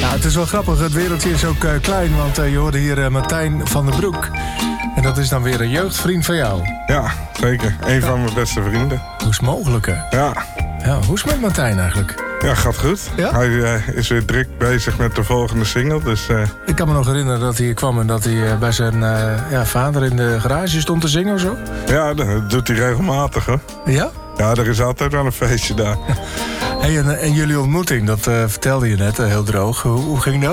Ja, het is wel grappig. Het wereldje is ook klein, want je hoorde hier Martijn van den Broek. En dat is dan weer een jeugdvriend van jou. Ja, zeker. Een van mijn beste vrienden. Hoe is het mogelijk, hè? Ja. Ja, hoe is het met Martijn eigenlijk? Ja, gaat goed. Ja? Hij is weer druk bezig met de volgende single, dus... Ik kan me nog herinneren dat hij hier kwam en dat hij bij zijn vader in de garage stond te zingen of zo. Ja, dat doet hij regelmatig, hoor. Ja? Ja, er is altijd wel een feestje daar. Hey, en jullie ontmoeting, dat vertelde je net heel droog. Hoe ging dat?